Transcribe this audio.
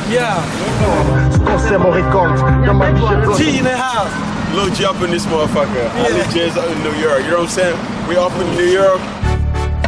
Yeah. G in the house. Lil G up in this motherfucker. All these J's out in New York. You know what I'm saying? We up in New York.